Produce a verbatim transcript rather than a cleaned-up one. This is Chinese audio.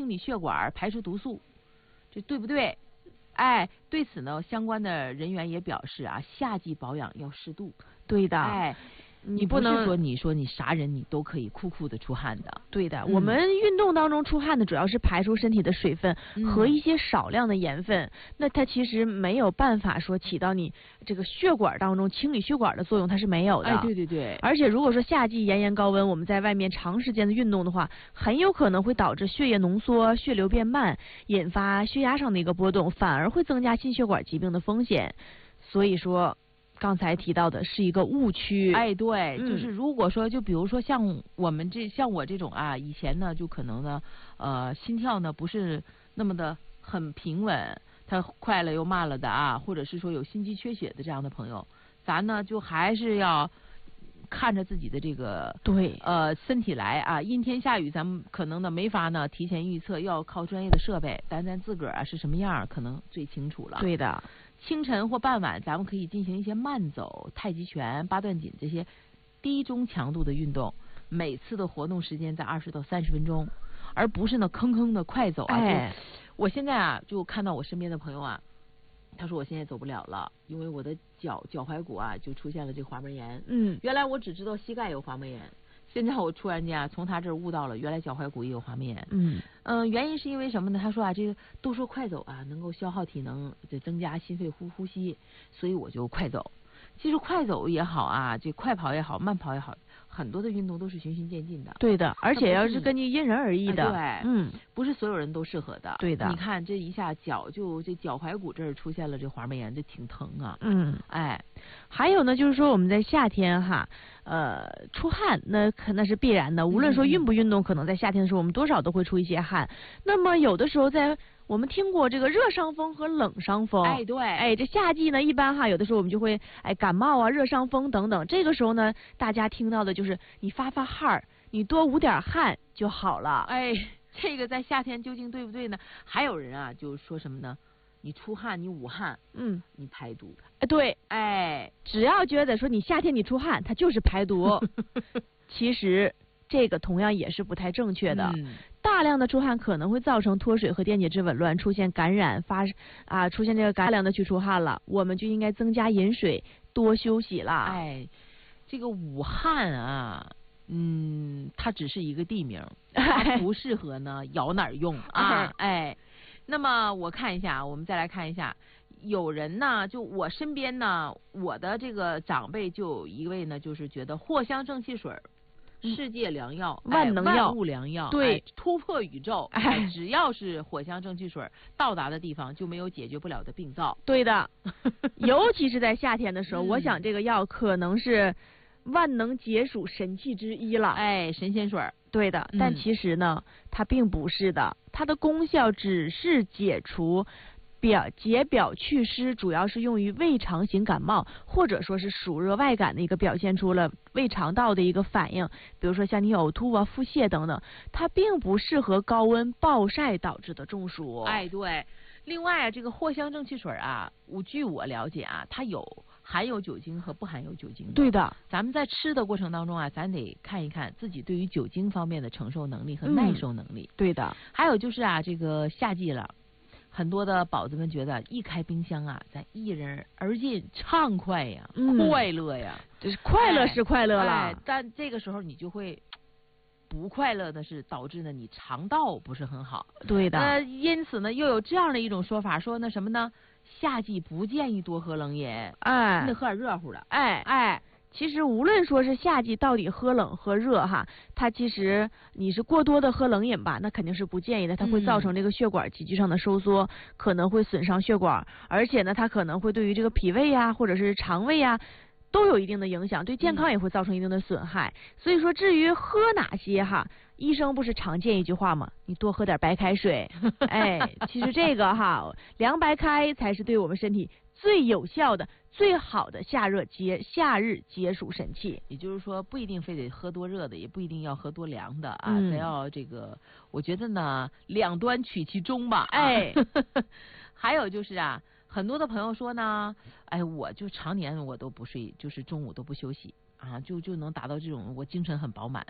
清理血管、排出毒素，这对不对？哎，对此呢，相关的人员也表示啊，夏季保养要适度。 对的， 哎。你不是说你说你啥人你都可以酷酷的出汗的， 对的、 嗯。 我们运动当中出汗的主要是排出身体的水分和一些少量的盐分，嗯、那它其实没有办法说起到你这个血管当中清理血管的作用，它是没有的。 哎，对对对。 而且如果说夏季炎炎高温，我们在外面长时间的运动的话，很有可能会导致血液浓缩、血流变慢，引发血压上的一个波动，反而会增加心血管疾病的风险。所以说。刚才提到的是一个误区， 哎，对，嗯、就是如果说，就比如说像我们这像我这种啊，以前呢就可能呢，呃，心跳呢不是那么的很平稳，它快了又慢了的啊，或者是说有心肌缺血的这样的朋友，咱呢就还是要看着自己的这个对呃身体来啊，阴天下雨咱们可能呢没法呢提前预测，要靠专业的设备，但咱自个儿啊是什么样可能最清楚了。 对的。 清晨或傍晚，咱们可以进行一些慢走、太极拳、八段锦这些低中强度的运动，每次的活动时间在二十到三十分钟，而不是呢坑坑的快走啊。 哎， 我现在啊就看到我身边的朋友啊，他说我现在走不了了，因为我的脚脚踝骨啊就出现了这个滑膜炎。 嗯， 原来我只知道膝盖有滑膜炎。现在我突然间啊，从他这儿悟到了，原来脚踝骨也有滑膜炎。 嗯嗯、呃，原因是因为什么呢？他说啊，这个都说快走啊，能够消耗体能，这增加心肺呼呼吸，所以我就快走。其实快走也好啊，这快跑也好，慢跑也好，很多的运动都是循序渐进的。 对的，而且要是根据因人而异的。 哎、对，嗯，不是所有人都适合的。 对的。 你看这一下脚就这脚踝骨这儿出现了这滑膜炎，这挺疼啊。 嗯， 哎， 还有呢，就是说我们在夏天哈，呃，出汗那可那是必然的。无论说运不运动，可能在夏天的时候，我们多少都会出一些汗。那么有的时候在我们听过这个热伤风和冷伤风， 哎对， 哎这夏季呢一般哈有的时候我们就会哎感冒啊、热伤风等等，这个时候呢大家听到的就是你发发汗，你多捂点汗就好了。 哎，这个在夏天究竟对不对呢？还有人啊就说什么呢？你出汗，你捂汗， 嗯， 你排毒。 哎对， 哎， 只要觉得说你夏天你出汗，它就是排毒，其实这个同样也是不太正确的。 嗯， 大量的出汗可能会造成脱水和电解质紊乱，出现感染发啊，出现这个大量的去出汗了，我们就应该增加饮水，多休息啦。 哎，这个武汉啊，嗯，它只是一个地名， 哎它不适合呢摇哪儿用啊。哎，那么我看一下，我们再来看一下，有人呢，就我身边呢，我的这个长辈就有一位呢，就是觉得藿香正气水。世界良药， 万能药， 万物良药， 对， 哎，突破宇宙，哎，只要是藿香正气水到达的地方，就没有解决不了的病灶。 对的，尤其是在夏天的时候， 嗯、 我想这个药可能是万能解暑神器之一了。 哎，神仙水。 对的，但其实呢，嗯、它并不是的，它的功效只是解除。表解表祛湿，主要是用于胃肠型感冒，或者说是暑热外感的一个表现出了胃肠道的一个反应，比如说像你呕吐啊、腹泻等等，它并不适合高温暴晒导致的中暑。 哎，对。另外啊，这个藿香正气水啊，我据我了解啊，它有含有酒精和不含有酒精的。 对的。 咱们在吃的过程当中啊，咱得看一看自己对于酒精方面的承受能力和耐受能力。 嗯、对的。 还有就是啊，这个夏季了。很多的宝子们觉得一开冰箱啊，咱一人而进，畅快呀， 嗯、 快乐呀， 就是快乐是快乐了、 哎哎。但这个时候你就会不快乐的是导致呢你肠道不是很好。 对的。 呃，因此呢又有这样的一种说法，说那什么呢？夏季不建议多喝冷饮， 哎， 你得喝点热乎的。 哎哎。其实无论说是夏季到底喝冷喝热哈，它其实你是过多的喝冷饮吧，那肯定是不建议的，它会造成这个血管急剧上的收缩，嗯、可能会损伤血管，而且呢，它可能会对于这个脾胃呀或者是肠胃呀都有一定的影响，对健康也会造成一定的损害。嗯、所以说，至于喝哪些哈，医生不是常见一句话吗？你多喝点白开水。哎，其实这个哈，凉白开才是对我们身体最有效的、最好的夏热解夏日解暑神器。 也就是说，不一定非得喝多热的，也不一定要喝多凉的啊。 嗯、 咱要这个，我觉得呢，两端取其中吧。 哎， 还有就是啊，很多的朋友说呢，哎，我就常年我都不睡，就是中午都不休息啊，就就能达到这种我精神很饱满。